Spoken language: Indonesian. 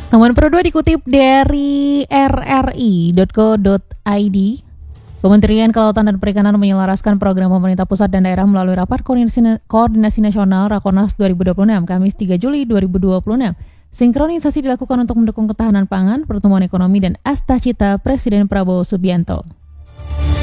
Nomor Pro 2 dikutip dari rri.co.id. Kementerian Kelautan dan Perikanan menyelaraskan program pemerintah pusat dan daerah melalui Rapat Koordinasi Nasional Rakornas 2026, Kamis 3 Juli 2026. Sinkronisasi dilakukan untuk mendukung ketahanan pangan, pertumbuhan ekonomi, dan asta cita Presiden Prabowo Subianto.